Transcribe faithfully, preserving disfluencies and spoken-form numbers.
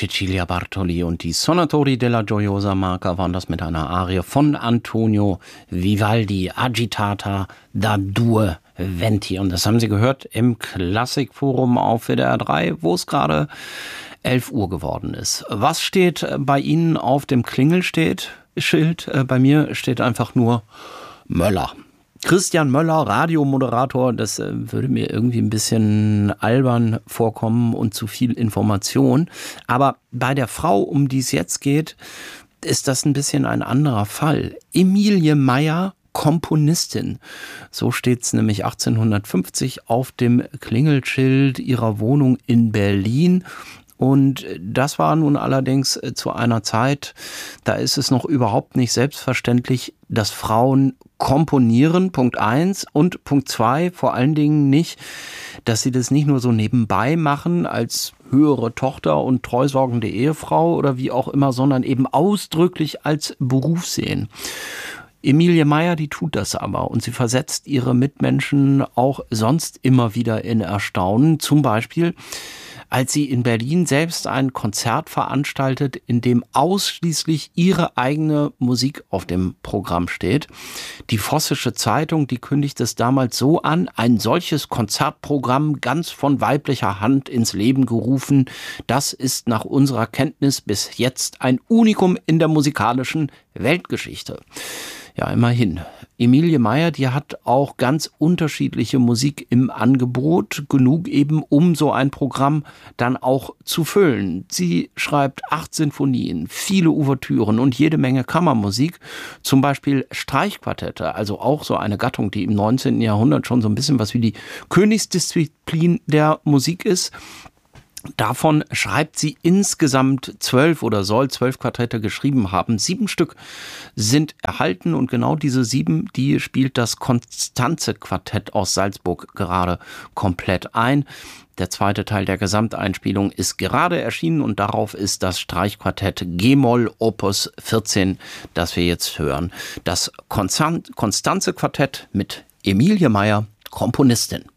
Cecilia Bartoli und die Sonatori della Gioiosa Marca waren das mit einer Arie von Antonio Vivaldi, Agitata da due venti. Und das haben Sie gehört im Klassikforum auf W D R drei, wo es gerade elf Uhr geworden ist. Was steht bei Ihnen auf dem Klingelschild? Bei mir steht einfach nur Möller. Christian Möller, Radiomoderator, das würde mir irgendwie ein bisschen albern vorkommen und zu viel Information. Aber bei der Frau, um die es jetzt geht, ist das ein bisschen ein anderer Fall. Emilie Meyer, Komponistin. So steht es nämlich achtzehnhundertfünfzig auf dem Klingelschild ihrer Wohnung in Berlin. Und das war nun allerdings zu einer Zeit, da ist es noch überhaupt nicht selbstverständlich, dass Frauen komponieren, Punkt eins, und Punkt zwei, vor allen Dingen nicht, dass sie das nicht nur so nebenbei machen als höhere Tochter und treusorgende Ehefrau oder wie auch immer, sondern eben ausdrücklich als Beruf sehen. Emilie Meyer, die tut das aber und sie versetzt ihre Mitmenschen auch sonst immer wieder in Erstaunen. Zum Beispiel, als sie in Berlin selbst ein Konzert veranstaltet, in dem ausschließlich ihre eigene Musik auf dem Programm steht. Die Vossische Zeitung, die kündigt es damals so an: ein solches Konzertprogramm ganz von weiblicher Hand ins Leben gerufen. Das ist nach unserer Kenntnis bis jetzt ein Unikum in der musikalischen Weltgeschichte. Ja, immerhin. Emilie Meyer, die hat auch ganz unterschiedliche Musik im Angebot, genug eben, um so ein Programm dann auch zu füllen. Sie schreibt acht Sinfonien, viele Ouvertüren und jede Menge Kammermusik, zum Beispiel Streichquartette, also auch so eine Gattung, die im neunzehnten Jahrhundert schon so ein bisschen was wie die Königsdisziplin der Musik ist. Davon schreibt sie insgesamt zwölf oder soll zwölf Quartette geschrieben haben. Sieben Stück sind erhalten und genau diese sieben, die spielt das Constanze-Quartett aus Salzburg gerade komplett ein. Der zweite Teil der Gesamteinspielung ist gerade erschienen und darauf ist das Streichquartett G-Moll Opus vierzehn, das wir jetzt hören. Das Constanze-Quartett mit Emilie Meyer, Komponistin.